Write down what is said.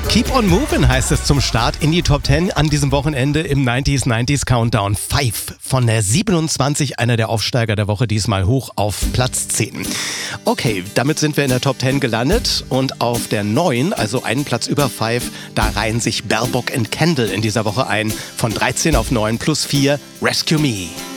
Keep on moving heißt es zum Start in die Top 10 an diesem Wochenende im 90s Countdown. 5 von der 27, einer der Aufsteiger der Woche, diesmal hoch auf Platz 10. Okay, damit sind wir in der Top 10 gelandet und auf der 9, also einen Platz über 5, da reihen sich Bell Book and Candle in dieser Woche ein. Von 13 auf 9 plus 4, Rescue Me.